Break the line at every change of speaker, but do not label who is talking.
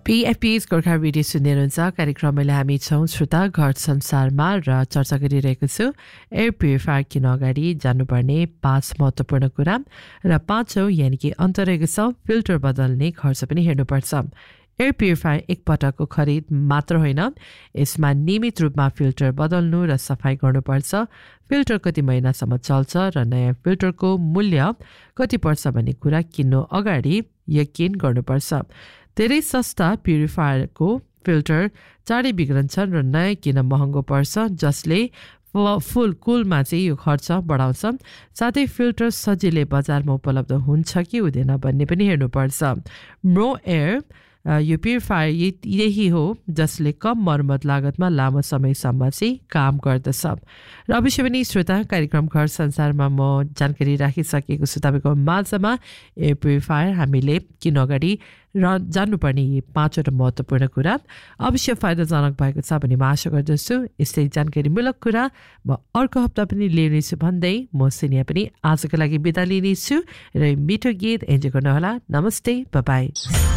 PFP's Gorkha radio सुन्दै हुनुहुन्छ। कार्यक्रममा हामी छौँ श्रोता घर संसारमा र चर्चा गरिरहेको छु एयर प्युरिफायर किन अगाडि जानुपर्ने 5 महत्त्वपूर्ण कुरा र 5औं यानि कि अन्त रहेको छ फिल्टर बदल्ने खर्च पनि हेर्नुपर्छ। एयर प्युरिफायर एकपटकको खरिद मात्र होइन, यसमा नियमित रूपमा फिल्टर बदल्नु र सफाई गर्नुपर्छ। फिल्टर कति महिनासम्म चल्छ र नयाँ फिल्टरको मूल्य कति पर्छ भन्ने कुरा किन्नु अगाडि यकिन गर्नुपर्छ। धेरै सस्ता प्युरिफायरको फिल्टर चाँडै बिग्रन्छन् र नयाँ किन महँगो पर्छ, जसले कुलमा चाहिँ यो खर्च बढाउँछ। साथै फिल्टर सजिलै बजारमा उपलब्ध हुन्छ कि हुँदैन भन्ने पनि हेर्नुपर्छ। म्रो एयर यो प्युरिफायर यही हो जसले कम मर्मत लागतमा लामो समयसम्म चाहिँ काम गर्दछ। र अवश्य पनि श्रोता, कार्यक्रम घर संसारमा म जानकारी राखिसकेको छु तपाईँको माझमा एयर प्युरिफायर हामीले किन अगाडि जान्नुपर्ने यी 5वटा महत्त्वपूर्ण कुरा अवश्य फाइदाजनक भएको छ भन्ने म आशा गर्दछु। यस्तै जानकारीमूलक कुरा म अर्को हप्ता पनि ल्याउनेछु भन्दै म सिनिया पनि आजको लागि बिदा लिनेछु र मिठो गीत एन्जोय गर्नुहोला। नमस्ते, बाइ बाइ।